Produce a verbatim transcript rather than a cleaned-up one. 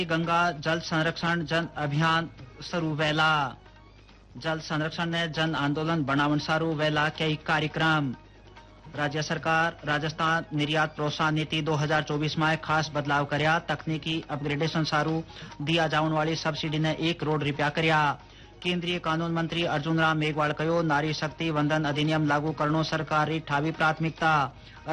गंगा जल संरक्षण जन अभियान शुरू वेला जल संरक्षण ने जन आंदोलन बनावन सारू वेला कई कार्यक्रम। राज्य सरकार राजस्थान निर्यात प्रोत्साहन नीति दो हज़ार चौबीस में खास बदलाव कर्या। तकनीकी अपग्रेडेशन सारू दिया जावन वाली सब्सिडी ने एक करोड़ रुपया कर्या। केंद्रीय कानून मंत्री अर्जुन राम मेघवाल कहो नारी शक्ति वंदन अधिनियम लागू करनो सरकारी ठावी प्राथमिकता।